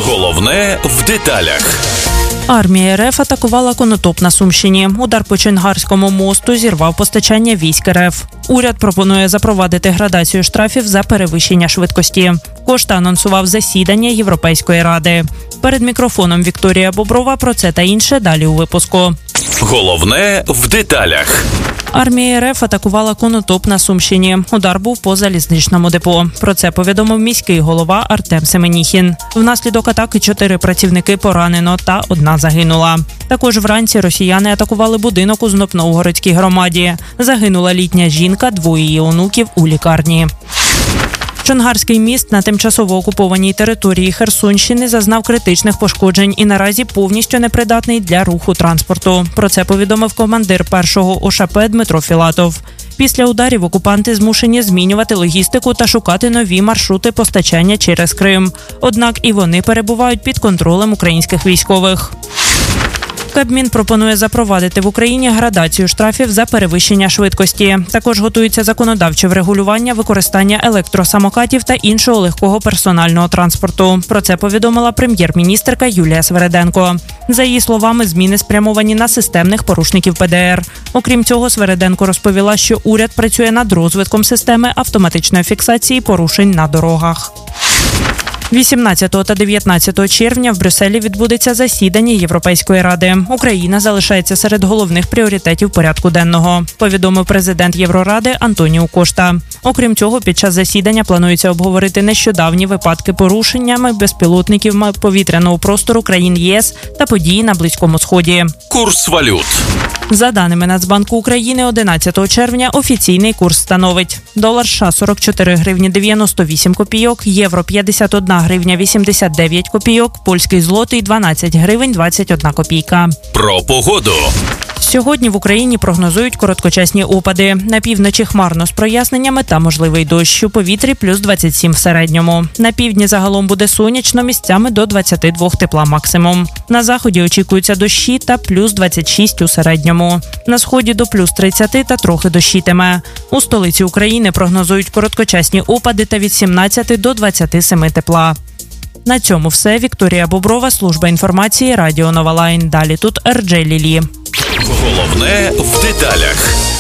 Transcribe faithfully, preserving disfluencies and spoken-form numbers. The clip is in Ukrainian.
Головне в деталях. Армія РФ атакувала Конотоп на Сумщині. Удар по Чонгарському мосту зірвав постачання військ РФ. Уряд пропонує запровадити градацію штрафів за перевищення швидкості. Кошта анонсував засідання Європейської ради. Перед мікрофоном Вікторія Боброва про це та інше далі у випуску. Головне в деталях. Армія РФ атакувала Конотоп на Сумщині. Удар був по залізничному депо. Про це повідомив міський голова Артем Семеніхін. Внаслідок атаки чотири працівники поранено та одна загинула. Також вранці росіяни атакували будинок у Знопновгородській громаді. Загинула літня жінка, двоє її онуків у лікарні. Чонгарський міст на тимчасово окупованій території Херсонщини зазнав критичних пошкоджень і наразі повністю непридатний для руху транспорту. Про це повідомив командир першого О Ш П Дмитро Філатов. Після ударів окупанти змушені змінювати логістику та шукати нові маршрути постачання через Крим. Однак і вони перебувають під контролем українських військових. Кабмін пропонує запровадити в Україні градацію штрафів за перевищення швидкості. Також готується законодавче врегулювання використання електросамокатів та іншого легкого персонального транспорту. Про це повідомила прем'єр-міністерка Юлія Свериденко. За її словами, зміни спрямовані на системних порушників Пе Де Ер. Окрім цього, Свериденко розповіла, що уряд працює над розвитком системи автоматичної фіксації порушень на дорогах. вісімнадцятого та дев'ятнадцятого червня в Брюсселі відбудеться засідання Європейської ради. Україна залишається серед головних пріоритетів порядку денного, повідомив президент Євроради Антоніу Кошта. Окрім цього, під час засідання планується обговорити нещодавні випадки порушеннями безпілотників повітряного простору країн Є С та події на Близькому Сході. Курс валют. За даними Нацбанку України, одинадцятого червня офіційний курс становить: долар США сорок чотири гривні дев'яносто вісім копійок, євро п'ятдесят одна гривня вісімдесят дев'ять копійок, польський злотий дванадцять гривень двадцять одна копійка. Про погоду. Сьогодні в Україні прогнозують короткочасні опади. На півночі хмарно з проясненнями та можливий дощ. У повітрі плюс двадцять сім в середньому. На півдні загалом буде сонячно, місцями до двадцять два тепла максимум. На заході очікуються дощі та плюс двадцять шість у середньому. На сході до плюс тридцять та трохи дощитиме. У столиці України прогнозують короткочасні опади та від сімнадцяти до двадцяти семи тепла. На цьому все. Вікторія Боброва, служба інформації, Радіо Нова Лайн. Далі тут Ер Джей Лілі. Головне в деталях.